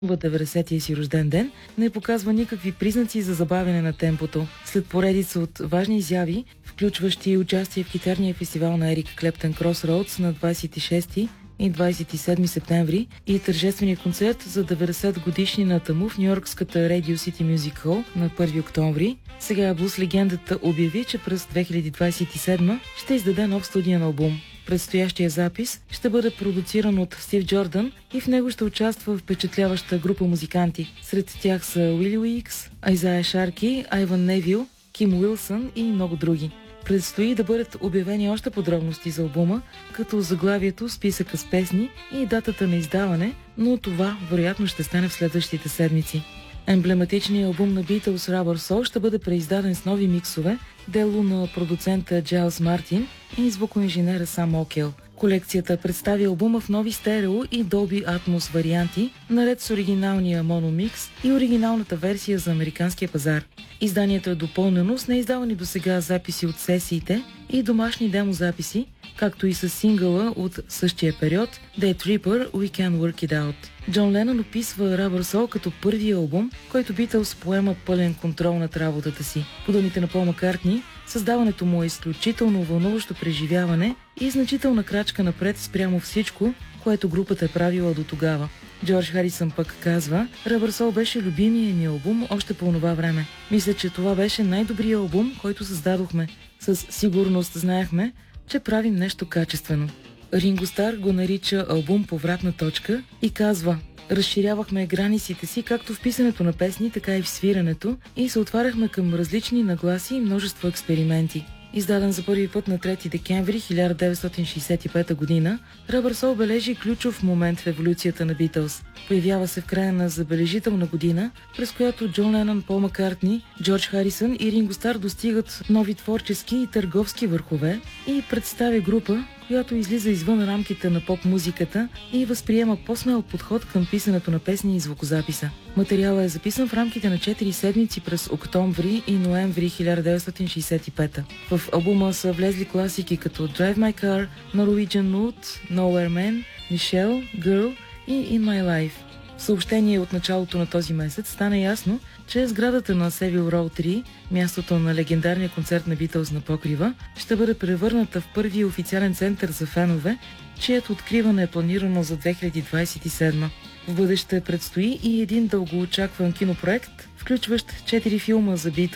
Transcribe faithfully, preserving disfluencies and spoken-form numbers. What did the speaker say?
деветдесетия си рожден ден, не показва никакви признаци за забавяне на темпото. След поредица от важни изяви, включващи участие в китарния фестивал на Ерик Клептън Crossroads на двадесет и шести и двадесет и седми септември и тържествения концерт за деветдесет годишнината му в нюйоркската Radio City Music Hall на първи октомври, сега блуз легендата обяви, че през две хиляди двадесет и седма ще издаде нов студиен албум. Предстоящия запис ще бъде продуциран от Стив Джордан и в него ще участва впечатляваща група музиканти. Сред тях са Уили Уикс, Айзая Шарки, Айван Невил, Ким Уилсън и много други. Предстои да бъдат обявени още подробности за албума, като заглавието, списъка с песни и датата на издаване, но това вероятно ще стане в следващите седмици. Емблематичният албум на Beatles Rubber Soul ще бъде преиздаден с нови миксове, дело на продуцента Джайлс Мартин и звукоинженера Сам Окел. Колекцията представи албума в нови стерео и Dolby Atmos варианти, наред с оригиналния мономикс и оригиналната версия за американския пазар. Изданието е допълнено с неиздавани досега записи от сесиите и домашни демозаписи, както и с сингъла от същия период Day Tripper We Can Work It Out. Джон Ленън описва Rubber Soul като първи албум, който Beatles поема пълен контрол над работата си. По думите на Пол Маккартни, създаването му е изключително вълнуващо преживяване и значителна крачка напред спрямо всичко, което групата е правила до тогава. Джордж Харисън пък казва: Rubber Soul беше любимият ми албум още по това време. Мисля, че това беше най-добрият албум, който създадохме. Със сигурност знаехме, че правим нещо качествено. Ринго Стар го нарича албум повратна точка и казва: разширявахме границите си както в писането на песни, така и в свирането и се отваряхме към различни нагласи и множество експерименти. Издаден за първи път на трети декември хиляда деветстотин шейсет и пета година, Rubber Soul бележи ключов момент в еволюцията на Beatles. Появява се в края на забележителна година, през която Джон Ленън, Пол Маккартни, Джордж Харисън и Ринго Стар достигат нови творчески и търговски върхове и представя група, която излиза извън рамките на поп-музиката и възприема по-смел подход към писането на песни и звукозаписа. Материалът е записан в рамките на четири седмици през октомври и ноември хиляда деветстотин шейсет и пета. В албума са влезли класики като Drive My Car, Norwegian Wood, Nowhere Man, Michelle, Girl и In My Life. В съобщение от началото на този месец стана ясно, че сградата на Севил Роу три, мястото на легендарния концерт на Beatles на покрива, ще бъде превърната в първи официален център за фенове, чието откриване е планирано за две хиляди двадесет и седма. В бъдеще предстои и един дългоочакван кинопроект, включващ четири филма за Beatles,